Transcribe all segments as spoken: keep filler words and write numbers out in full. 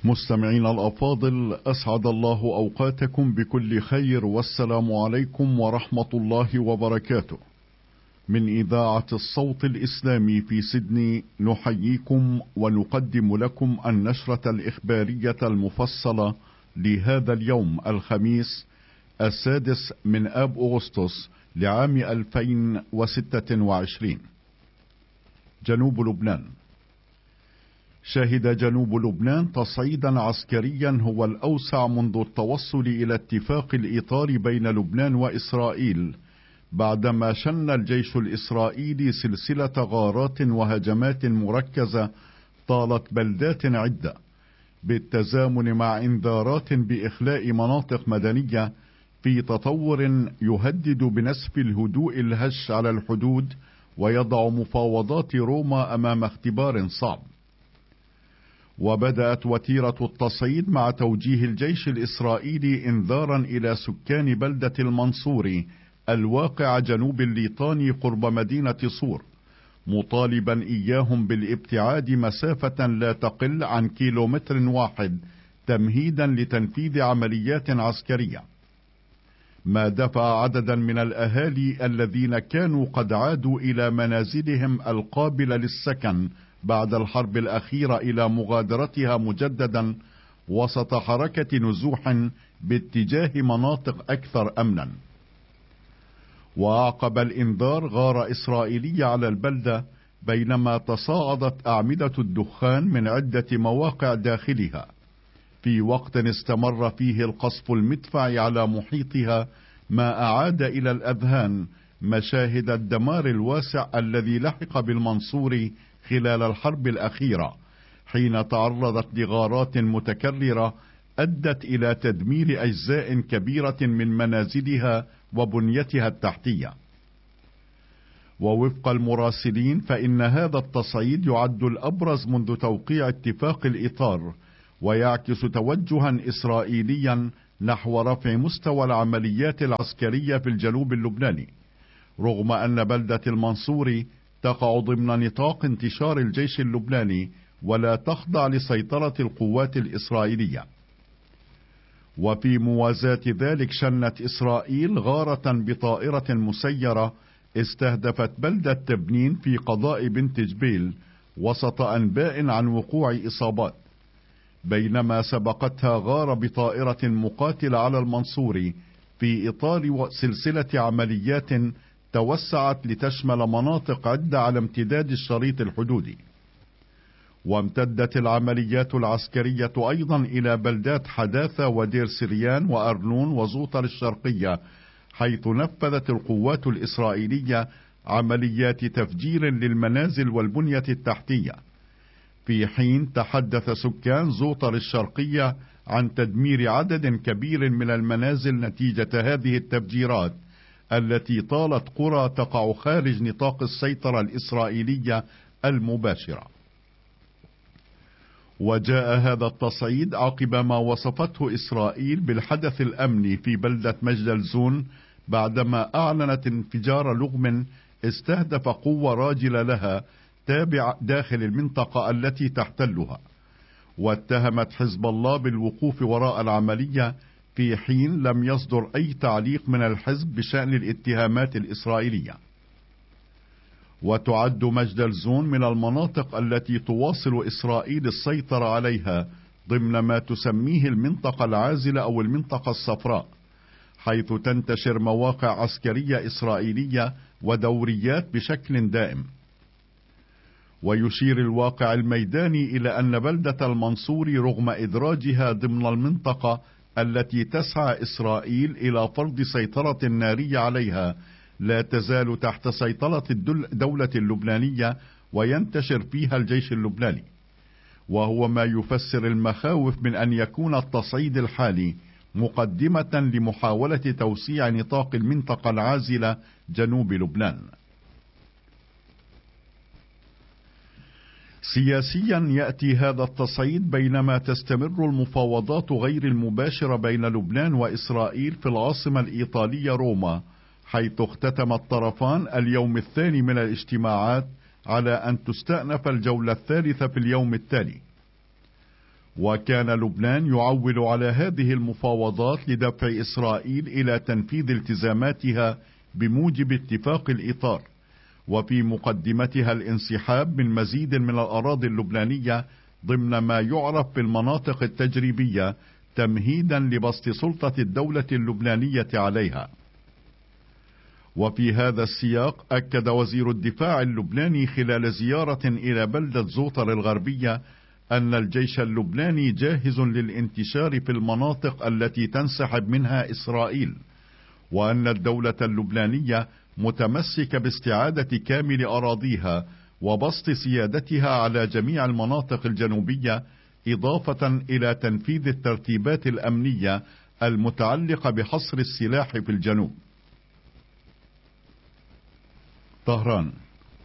مستمعين الأفاضل، أسعد الله أوقاتكم بكل خير، والسلام عليكم ورحمة الله وبركاته. من إذاعة الصوت الإسلامي في سيدني نحييكم ونقدم لكم النشرة الإخبارية المفصلة لهذا اليوم الخميس السادس من آب أغسطس لعام ألفين وستة وعشرين. جنوب لبنان. شهد جنوب لبنان تصعيدا عسكريا هو الأوسع منذ التوصل إلى اتفاق الإطار بين لبنان وإسرائيل، بعدما شن الجيش الإسرائيلي سلسلة غارات وهجمات مركزة طالت بلدات عدة، بالتزامن مع انذارات بإخلاء مناطق مدنية في تطور يهدد بنسف الهدوء الهش على الحدود ويضع مفاوضات روما أمام اختبار صعب. وبدأت وتيرة التصعيد مع توجيه الجيش الإسرائيلي إنذارا إلى سكان بلدة المنصوري الواقع جنوب الليطاني قرب مدينة صور، مطالبا إياهم بالابتعاد مسافة لا تقل عن كيلومتر واحد تمهيدا لتنفيذ عمليات عسكرية، ما دفع عددا من الأهالي الذين كانوا قد عادوا إلى منازلهم القابلة للسكن بعد الحرب الأخيرة إلى مغادرتها مجددا وسط حركة نزوح باتجاه مناطق أكثر أمنا. وأعقب الإنذار غارة إسرائيلية على البلدة، بينما تصاعدت أعمدة الدخان من عدة مواقع داخلها، في وقت استمر فيه القصف المدفعي على محيطها، ما أعاد إلى الأذهان مشاهد الدمار الواسع الذي لحق بالمنصوري خلال الحرب الأخيرة، حين تعرضت لغارات متكررة أدت إلى تدمير أجزاء كبيرة من منازلها وبنيتها التحتية. ووفق المراسلين فإن هذا التصعيد يعد الأبرز منذ توقيع اتفاق الإطار، ويعكس توجها إسرائيليا نحو رفع مستوى العمليات العسكرية في الجنوب اللبناني، رغم أن بلدة المنصوري تقع ضمن نطاق انتشار الجيش اللبناني ولا تخضع لسيطرة القوات الإسرائيلية. وفي موازاة ذلك شنت إسرائيل غارة بطائرة مسيرة استهدفت بلدة تبنين في قضاء بنت جبيل وسط أنباء عن وقوع إصابات، بينما سبقتها غارة بطائرة مقاتلة على المنصوري في إطار سلسلة عمليات توسعت لتشمل مناطق عدة على امتداد الشريط الحدودي. وامتدت العمليات العسكرية أيضا إلى بلدات حداثة ودير سريان وأرنون وزوطر الشرقية، حيث نفذت القوات الإسرائيلية عمليات تفجير للمنازل والبنية التحتية، في حين تحدث سكان زوطر الشرقية عن تدمير عدد كبير من المنازل نتيجة هذه التفجيرات التي طالت قرى تقع خارج نطاق السيطرة الإسرائيلية المباشرة. وجاء هذا التصعيد عقب ما وصفته إسرائيل بالحدث الأمني في بلدة مجدلزون، بعدما أعلنت انفجار لغم استهدف قوة راجلة لها تابع داخل المنطقة التي تحتلها، واتهمت حزب الله بالوقوف وراء العملية، في حين لم يصدر أي تعليق من الحزب بشأن الاتهامات الإسرائيلية. وتعد مجدلزون من المناطق التي تواصل إسرائيل السيطرة عليها ضمن ما تسميه المنطقة العازلة أو المنطقة الصفراء، حيث تنتشر مواقع عسكرية إسرائيلية ودوريات بشكل دائم. ويشير الواقع الميداني إلى أن بلدة المنصوري رغم إدراجها ضمن المنطقة التي تسعى إسرائيل إلى فرض سيطرة نارية عليها، لا تزال تحت سيطرة الدولة اللبنانية وينتشر فيها الجيش اللبناني، وهو ما يفسر المخاوف من أن يكون التصعيد الحالي مقدمة لمحاولة توسيع نطاق المنطقة العازلة جنوب لبنان. سياسيا يأتي هذا التصعيد بينما تستمر المفاوضات غير المباشرة بين لبنان وإسرائيل في العاصمة الإيطالية روما، حيث اختتم الطرفان اليوم الثاني من الاجتماعات على أن تستأنف الجولة الثالثة في اليوم التالي. وكان لبنان يعول على هذه المفاوضات لدفع إسرائيل إلى تنفيذ التزاماتها بموجب اتفاق الإطار، وفي مقدمتها الانسحاب من مزيد من الأراضي اللبنانية ضمن ما يعرف بالمناطق التجريبية تمهيدا لبسط سلطة الدولة اللبنانية عليها. وفي هذا السياق أكد وزير الدفاع اللبناني خلال زيارة إلى بلدة زوطر الغربية أن الجيش اللبناني جاهز للانتشار في المناطق التي تنسحب منها إسرائيل، وأن الدولة اللبنانية متمسكة باستعادة كامل أراضيها وبسط سيادتها على جميع المناطق الجنوبية، إضافة إلى تنفيذ الترتيبات الأمنية المتعلقة بحصر السلاح في الجنوب. طهران.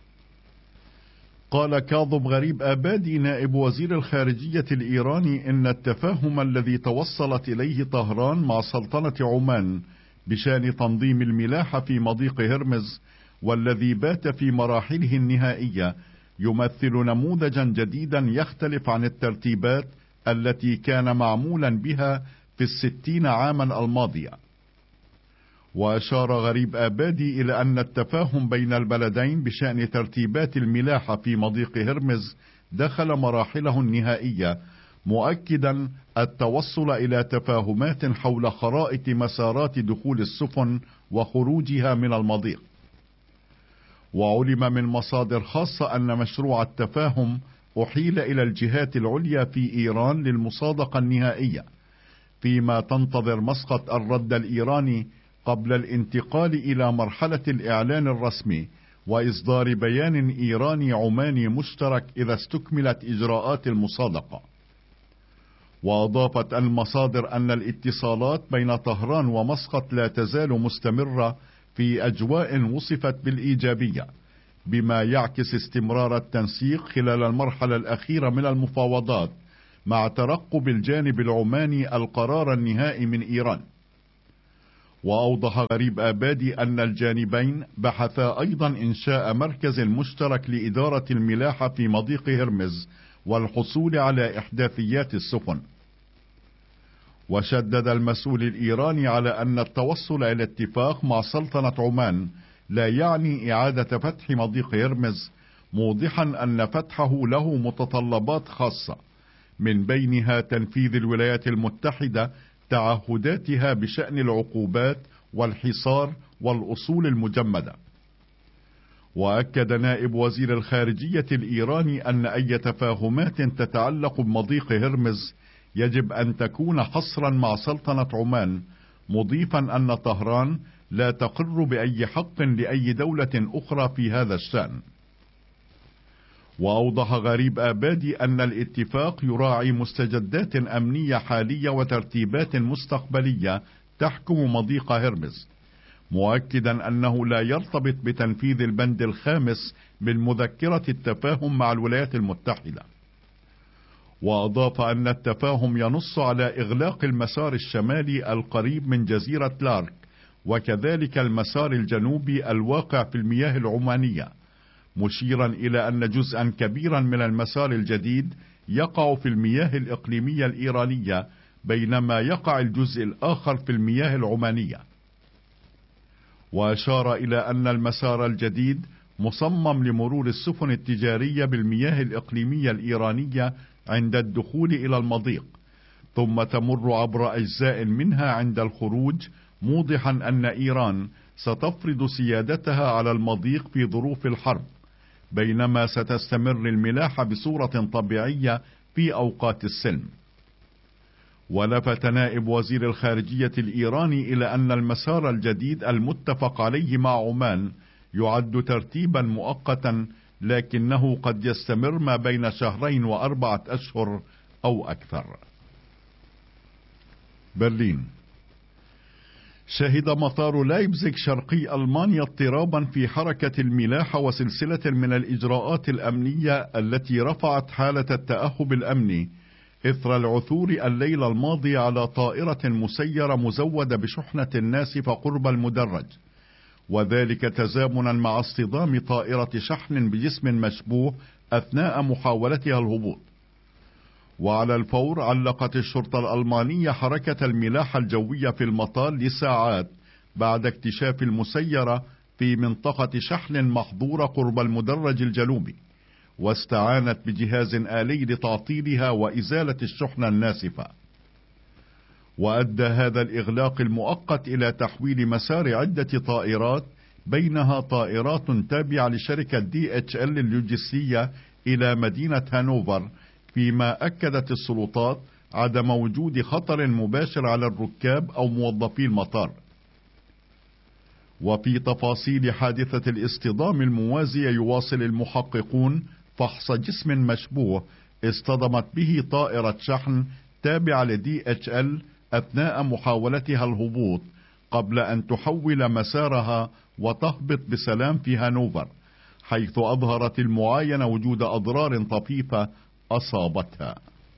قال كاظم غريب آبادي نائب وزير الخارجية الإيراني إن التفاهم الذي توصلت إليه طهران مع سلطنة عمان بشأن تنظيم الملاحة في مضيق هرمز والذي بات في مراحله النهائية يمثل نموذجا جديدا يختلف عن الترتيبات التي كان معمولا بها في الستين عاما الماضية. وأشار غريب آبادي إلى أن التفاهم بين البلدين بشأن ترتيبات الملاحة في مضيق هرمز دخل مراحله النهائية، مؤكدا التوصل إلى تفاهمات حول خرائط مسارات دخول السفن وخروجها من المضيق. وعلم من مصادر خاصة أن مشروع التفاهم أحيل إلى الجهات العليا في إيران للمصادقة النهائية، فيما تنتظر مسقط الرد الإيراني قبل الانتقال إلى مرحلة الإعلان الرسمي وإصدار بيان إيراني عماني مشترك إذا استكملت إجراءات المصادقة. وأضافت المصادر أن الاتصالات بين طهران ومسقط لا تزال مستمرة في أجواء وصفت بالإيجابية، بما يعكس استمرار التنسيق خلال المرحلة الأخيرة من المفاوضات مع ترقب الجانب العماني القرار النهائي من إيران. وأوضح غريب آبادي أن الجانبين بحثا أيضا إنشاء مركز مشترك لإدارة الملاحة في مضيق هرمز والحصول على إحداثيات السفن. وشدد المسؤول الإيراني على أن التوصل إلى اتفاق مع سلطنة عمان لا يعني إعادة فتح مضيق هرمز، موضحا أن فتحه له متطلبات خاصة، من بينها تنفيذ الولايات المتحدة تعهداتها بشأن العقوبات والحصار والأصول المجمدة. وأكد نائب وزير الخارجية الإيراني أن أي تفاهمات تتعلق بمضيق هرمز يجب أن تكون حصرا مع سلطنة عمان، مضيفا أن طهران لا تقر بأي حق لأي دولة أخرى في هذا الشأن. وأوضح غريب آبادي أن الاتفاق يراعي مستجدات أمنية حالية وترتيبات مستقبلية تحكم مضيق هرمز، مؤكدا أنه لا يرتبط بتنفيذ البند الخامس من مذكرة التفاهم مع الولايات المتحدة. وأضاف أن التفاهم ينص على إغلاق المسار الشمالي القريب من جزيرة لارك، وكذلك المسار الجنوبي الواقع في المياه العمانية، مشيرا إلى أن جزءا كبيرا من المسار الجديد يقع في المياه الإقليمية الإيرانية، بينما يقع الجزء الآخر في المياه العمانية. وأشار إلى أن المسار الجديد مصمم لمرور السفن التجارية بالمياه الإقليمية الإيرانية عند الدخول إلى المضيق، ثم تمر عبر أجزاء منها عند الخروج، موضحا أن إيران ستفرض سيادتها على المضيق في ظروف الحرب، بينما ستستمر الملاحة بصورة طبيعية في أوقات السلم. ولفت نائب وزير الخارجية الإيراني إلى أن المسار الجديد المتفق عليه مع عمان يعد ترتيبا مؤقتا، لكنه قد يستمر ما بين شهرين وأربعة أشهر أو أكثر. برلين. شهد مطار لايبزيغ شرقي ألمانيا اضطرابا في حركة الملاحة وسلسلة من الإجراءات الأمنية التي رفعت حالة التأهب الأمني إثر العثور الليلة الماضي على طائرة مسيرة مزودة بشحنة ناسفة قرب المدرج، وذلك تزامنا مع اصطدام طائرة شحن بجسم مشبوه أثناء محاولتها الهبوط. وعلى الفور علقت الشرطة الألمانية حركة الملاحة الجوية في المطار لساعات بعد اكتشاف المسيرة في منطقة شحن محظورة قرب المدرج الجنوبي، واستعانت بجهاز آلي لتعطيلها وإزالة الشحنة الناسفة. وأدى هذا الإغلاق المؤقت إلى تحويل مسار عدة طائرات، بينها طائرات تابعة لشركة دي اتش ال اللوجستية إلى مدينة هانوفر، فيما أكدت السلطات عدم وجود خطر مباشر على الركاب أو موظفي المطار. وفي تفاصيل حادثة الاصطدام الموازية، يواصل المحققون فحص جسم مشبوه اصطدمت به طائرة شحن تابعة لدي اتش ال أثناء محاولتها الهبوط، قبل أن تحول مسارها وتهبط بسلام في هانوفر، حيث أظهرت المعاينة وجود أضرار طفيفة أصابتها.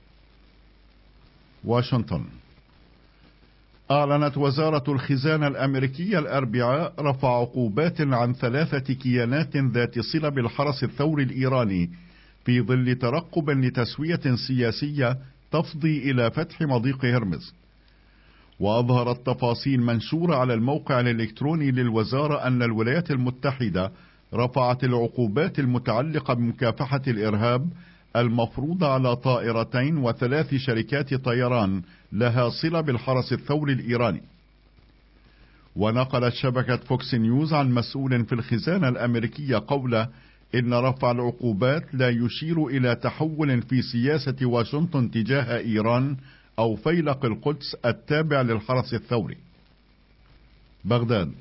واشنطن. أعلنت وزارة الخزانة الأمريكية الأربعاء رفع عقوبات عن ثلاثة كيانات ذات صلة بالحرس الثوري الإيراني، في ظل ترقب لتسوية سياسية تفضي إلى فتح مضيق هرمز. وأظهرت تفاصيل منشورة على الموقع الإلكتروني للوزارة أن الولايات المتحدة رفعت العقوبات المتعلقة بمكافحة الإرهاب المفروضة على طائرتين وثلاث شركات طيران لها صلة بالحرس الثوري الإيراني. ونقلت شبكة فوكس نيوز عن مسؤول في الخزانة الأمريكية قوله إن رفع العقوبات لا يشير إلى تحول في سياسة واشنطن تجاه إيران أو فيلق القدس التابع للحرس الثوري. بغداد.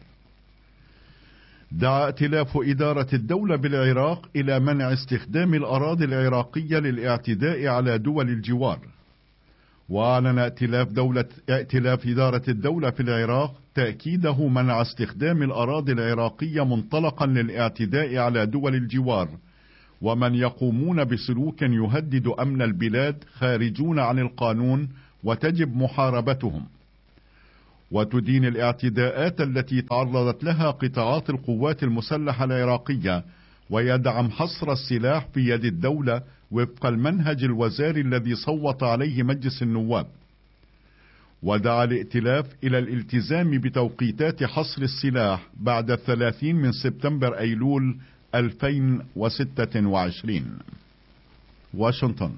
دعا ائتلاف إدارة الدولة بالعراق إلى منع استخدام الأراضي العراقية للاعتداء على دول الجوار. وأعلن ائتلاف دولة ائتلاف إدارة الدولة في العراق تأكيده منع استخدام الأراضي العراقية منطلقا للاعتداء على دول الجوار، ومن يقومون بسلوك يهدد أمن البلاد خارجون عن القانون وتجب محاربتهم. وتدين الاعتداءات التي تعرضت لها قطاعات القوات المسلحة العراقية، ويدعم حصر السلاح في يد الدولة وفق المنهج الوزاري الذي صوت عليه مجلس النواب. ودعا الائتلاف إلى الالتزام بتوقيتات حصر السلاح بعد الثلاثين من سبتمبر أيلول ألفين وستة وعشرين. واشنطن.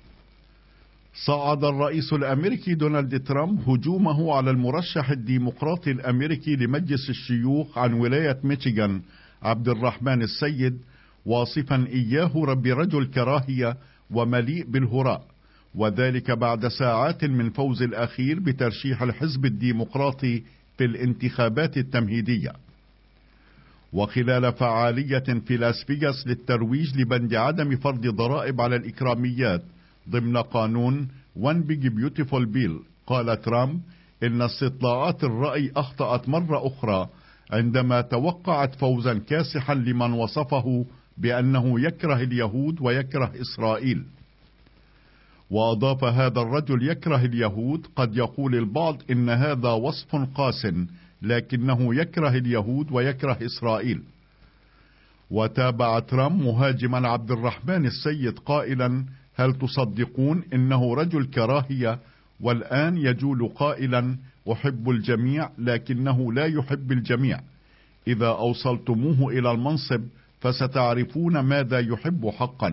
صعد الرئيس الأمريكي دونالد ترامب هجومه على المرشح الديمقراطي الأمريكي لمجلس الشيوخ عن ولاية ميشيغان عبد الرحمن السيد، واصفا إياه برجل كراهية ومليء بالهراء، وذلك بعد ساعات من فوز الأخير بترشيح الحزب الديمقراطي في الانتخابات التمهيدية. وخلال فعالية في لاس فيغاس للترويج لبند عدم فرض ضرائب على الإكراميات ضمن قانون One Big Beautiful Bill، قال ترامب إن استطلاعات الرأي أخطأت مرة أخرى عندما توقعت فوزا كاسحا لمن وصفه بأنه يكره اليهود ويكره إسرائيل. وأضاف هذا الرجل يكره اليهود، قد يقول البعض إن هذا وصف قاس، لكنه يكره اليهود ويكره إسرائيل. وتابع ترامب مهاجما عبد الرحمن السيد قائلا: هل تصدقون إنه رجل كراهية؟ والآن يجول قائلا: أحب الجميع لكنه لا يحب الجميع. إذا أوصلتموه إلى المنصب فستعرفون ماذا يحب حقا.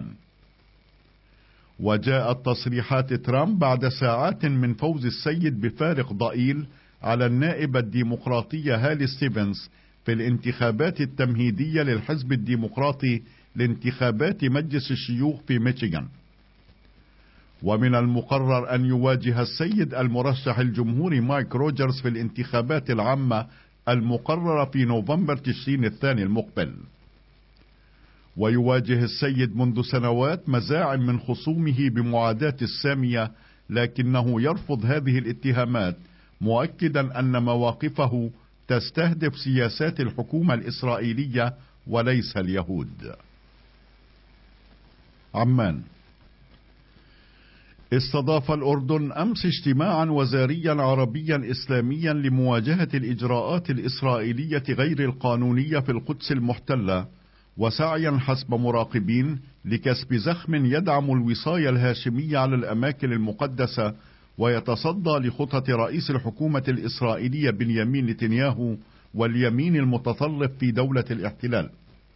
وجاءت تصريحات ترامب بعد ساعات من فوز السيد بفارق ضئيل على النائبة الديمقراطية هالي ستيفنز في الانتخابات التمهيدية للحزب الديمقراطي لانتخابات مجلس الشيوخ في ميشيغان. ومن المقرر أن يواجه السيد المرشح الجمهوري مايك روجرز في الانتخابات العامة المقررة في نوفمبر تشرين الثاني المقبل. ويواجه السيد منذ سنوات مزاعم من خصومه بمعاداة السامية، لكنه يرفض هذه الاتهامات، مؤكدا أن مواقفه تستهدف سياسات الحكومة الإسرائيلية وليس اليهود. عمان. استضاف الأردن أمس اجتماعا وزاريا عربيا إسلاميا لمواجهة الإجراءات الإسرائيلية غير القانونية في القدس المحتلة، وسعيا حسب مراقبين لكسب زخم يدعم الوصاية الهاشمية على الأماكن المقدسة، ويتصدى لخطط رئيس الحكومة الإسرائيلية بنيامين نتنياهو واليمين المتطرف في دولة الاحتلال.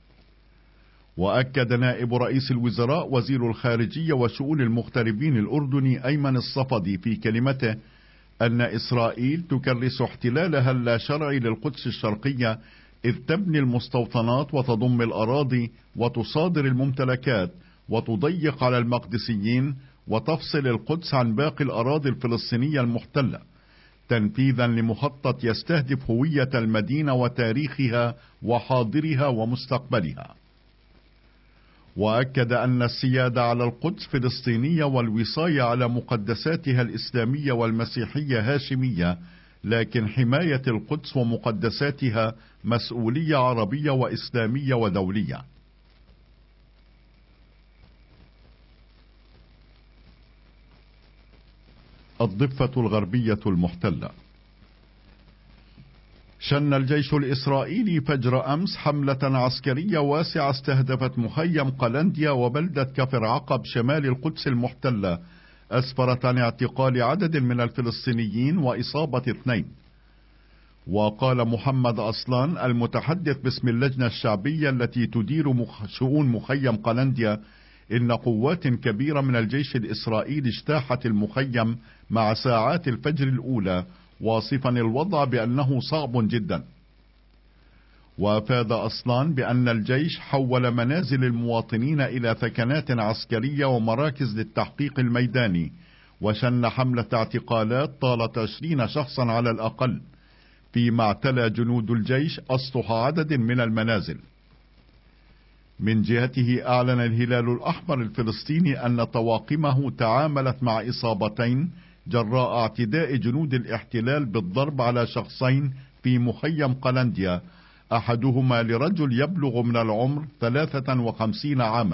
وأكد نائب رئيس الوزراء وزير الخارجية وشؤون المغتربين الأردني أيمن الصفدي في كلمته أن إسرائيل تكرس احتلالها اللا شرعي للقدس الشرقية، إذ تبني المستوطنات وتضم الأراضي وتصادر الممتلكات وتضيق على المقدسيين وتفصل القدس عن باقي الأراضي الفلسطينية المحتلة، تنفيذا لمخطط يستهدف هوية المدينة وتاريخها وحاضرها ومستقبلها. وأكد أن السيادة على القدس فلسطينية والوصاية على مقدساتها الإسلامية والمسيحية هاشمية، لكن حماية القدس ومقدساتها مسؤولية عربية وإسلامية ودولية. الضفة الغربية المحتلة. شن الجيش الإسرائيلي فجر أمس حملة عسكرية واسعة استهدفت مخيم قلنديا وبلدة كفر عقب شمال القدس المحتلة، أسفرت عن اعتقال عدد من الفلسطينيين وإصابة اثنين. وقال محمد أصلان المتحدث باسم اللجنة الشعبية التي تدير مخ... شؤون مخيم قلنديا إن قوات كبيرة من الجيش الإسرائيلي اجتاحت المخيم مع ساعات الفجر الأولى، واصفا الوضع بأنه صعب جدا. وأفاد أصلان بأن الجيش حول منازل المواطنين إلى ثكنات عسكرية ومراكز للتحقيق الميداني، وشن حملة اعتقالات طالت عشرين شخصا على الأقل، فيما اعتلى جنود الجيش أسطح عدد من المنازل. من جهته أعلن الهلال الأحمر الفلسطيني أن طواقمه تعاملت مع إصابتين جراء اعتداء جنود الاحتلال بالضرب على شخصين في مخيم قلنديا، أحدهما لرجل يبلغ من العمر ثلاثة وخمسين عاما.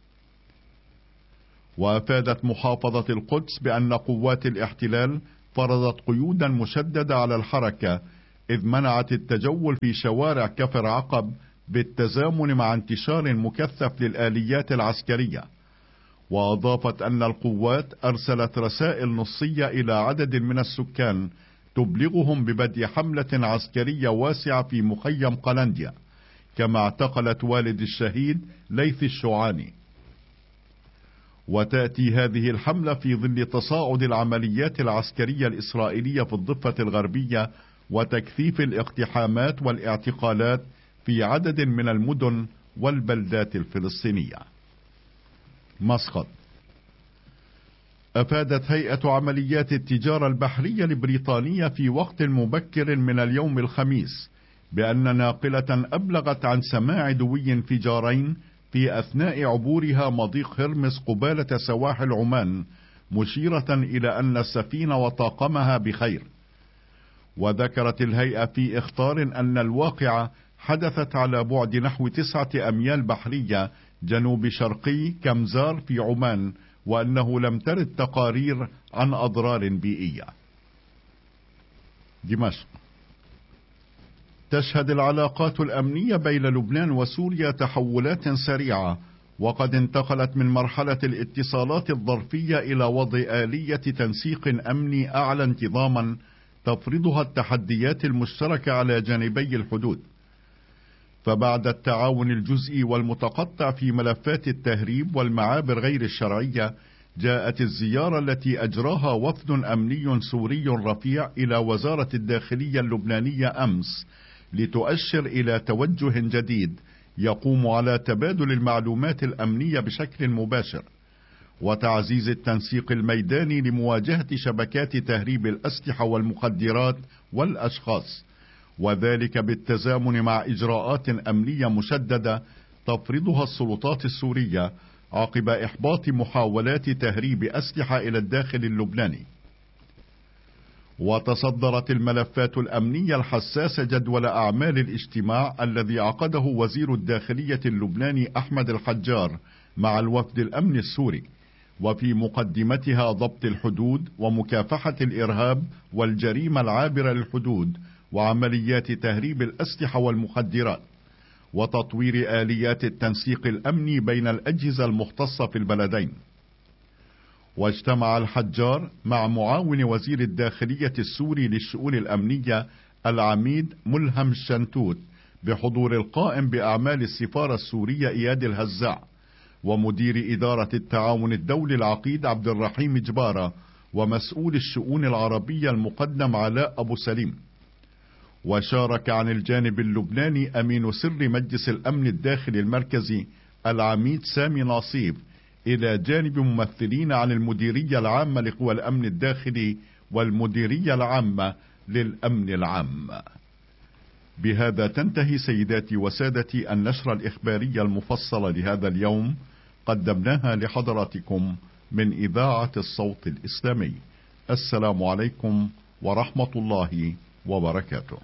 وأفادت محافظة القدس بأن قوات الاحتلال فرضت قيودا مشددة على الحركة، إذ منعت التجول في شوارع كفر عقب بالتزامن مع انتشار مكثف للآليات العسكرية. وأضافت أن القوات أرسلت رسائل نصية إلى عدد من السكان تبلغهم ببدء حملة عسكرية واسعة في مخيم قلنديا، كما اعتقلت والد الشهيد ليث الشوعاني. وتأتي هذه الحملة في ظل تصاعد العمليات العسكرية الإسرائيلية في الضفة الغربية وتكثيف الاقتحامات والاعتقالات في عدد من المدن والبلدات الفلسطينية. مسقط. أفادت هيئة عمليات التجارة البحرية البريطانية في وقت مبكر من اليوم الخميس بأن ناقلة أبلغت عن سماع دوي انفجارين في أثناء عبورها مضيق هرمس قبالة سواحل عمان، مشيرة إلى أن السفينة وطاقمها بخير. وذكرت الهيئة في إخطار أن الواقعة حدثت على بعد نحو تسعة أميال بحرية جنوب شرقي كمزار في عمان، وأنه لم ترد تقارير عن أضرار بيئية. دمشق. تشهد العلاقات الأمنية بين لبنان وسوريا تحولات سريعة، وقد انتقلت من مرحلة الاتصالات الظرفية إلى وضع آلية تنسيق أمني أعلى انتظاما تفرضها التحديات المشتركة على جانبي الحدود. فبعد التعاون الجزئي والمتقطع في ملفات التهريب والمعابر غير الشرعية، جاءت الزيارة التي أجراها وفد أمني سوري رفيع إلى وزارة الداخلية اللبنانية أمس، لتؤشر إلى توجه جديد يقوم على تبادل المعلومات الأمنية بشكل مباشر، وتعزيز التنسيق الميداني لمواجهة شبكات تهريب الأسلحة والمخدرات والأشخاص، وذلك بالتزامن مع إجراءات أمنية مشددة تفرضها السلطات السورية عقب إحباط محاولات تهريب أسلحة إلى الداخل اللبناني. وتصدرت الملفات الأمنية الحساسة جدول أعمال الاجتماع الذي عقده وزير الداخلية اللبناني أحمد الحجار مع الوفد الأمني السوري، وفي مقدمتها ضبط الحدود ومكافحة الإرهاب والجريمة العابرة للحدود وعمليات تهريب الأسلحة والمخدرات. وتطوير آليات التنسيق الأمني بين الأجهزة المختصة في البلدين. واجتمع الحجار مع معاون وزير الداخلية السوري للشؤون الأمنية العميد ملهم الشنتوت بحضور القائم بأعمال السفارة السورية إياد الهزاع، ومدير إدارة التعاون الدولي العقيد عبد الرحيم جبارة، ومسؤول الشؤون العربية المقدم علاء أبو سليم. وشارك عن الجانب اللبناني أمين سر مجلس الأمن الداخلي المركزي العميد سامي ناصيف، إلى جانب ممثلين عن المديرية العامة لقوى الأمن الداخلي والمديرية العامة للأمن العام. بهذا تنتهي سيداتي وسادتي النشرة الإخبارية المفصلة لهذا اليوم، قدمناها لحضراتكم من إذاعة الصوت الإسلامي. السلام عليكم ورحمة الله وبركاته.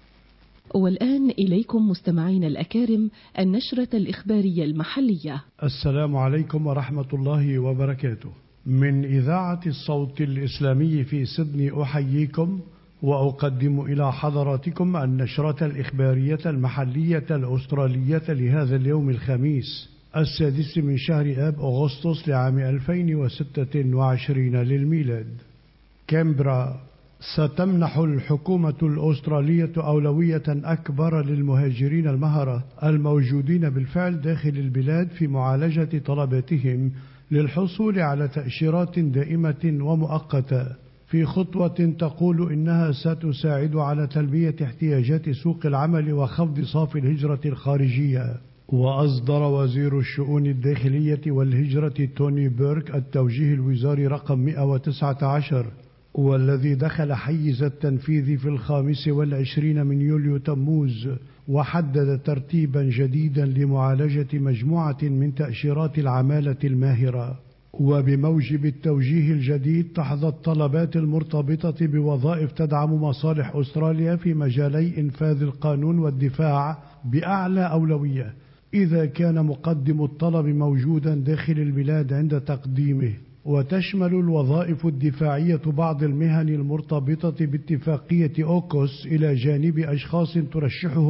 والآن إليكم مستمعين الأكارم النشرة الإخبارية المحلية. السلام عليكم ورحمة الله وبركاته. من إذاعة الصوت الإسلامي في سيدني أحييكم وأقدم إلى حضراتكم النشرة الإخبارية المحلية الأسترالية لهذا اليوم الخميس السادس من شهر آب أغسطس لعام ألفين وستة وعشرين للميلاد. كامبرا. ستمنح الحكومة الأسترالية أولوية أكبر للمهاجرين المهرة الموجودين بالفعل داخل البلاد في معالجة طلباتهم للحصول على تأشيرات دائمة ومؤقتة، في خطوة تقول إنها ستساعد على تلبية احتياجات سوق العمل وخفض صافي الهجرة الخارجية. وأصدر وزير الشؤون الداخلية والهجرة توني بيرك التوجيه الوزاري رقم مئة وتسعة عشر، والذي دخل حيز التنفيذ في الخامس والعشرين من يوليو تموز، وحدد ترتيبا جديدا لمعالجة مجموعة من تأشيرات العمالة الماهرة. وبموجب التوجيه الجديد تحظى الطلبات المرتبطة بوظائف تدعم مصالح أستراليا في مجالي إنفاذ القانون والدفاع بأعلى أولوية إذا كان مقدم الطلب موجودا داخل البلاد عند تقديمه. وتشمل الوظائف الدفاعية بعض المهن المرتبطة باتفاقية أوكوس إلى جانب أشخاص ترشحهم